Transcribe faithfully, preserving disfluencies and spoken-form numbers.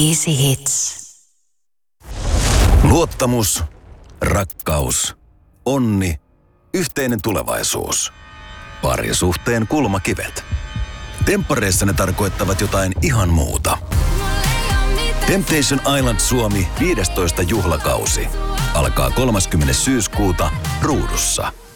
Easy Hits. Luottamus, rakkaus, onni, yhteinen tulevaisuus. Parisuhteen kulmakivet. Temppareissa ne tarkoittavat jotain ihan muuta. Temptation Island Suomi viidestoista juhlakausi. Alkaa kolmaskymmenes syyskuuta Ruudussa.